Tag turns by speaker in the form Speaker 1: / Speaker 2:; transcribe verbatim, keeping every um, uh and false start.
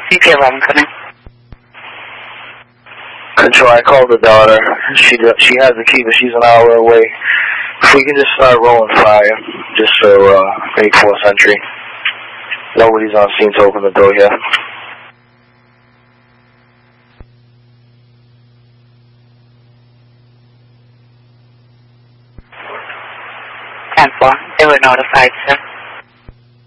Speaker 1: C P eleven coming.
Speaker 2: Control, I called the daughter. She she has the key, but she's an hour away. If we can just start rolling fire, just so uh, eight four Century. Nobody's on scene to open the door yet.
Speaker 1: ten four, they were notified, sir.